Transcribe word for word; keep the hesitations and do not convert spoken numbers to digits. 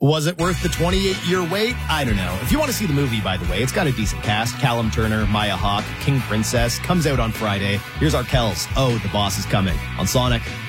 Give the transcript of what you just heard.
Was it worth the twenty-eight year wait? I don't know. If you want to see the movie, by the way, it's got a decent cast. Callum Turner, Maya Hawke, King Princess. Comes out on Friday. Here's our Kells. Oh, the boss is coming on Sonic.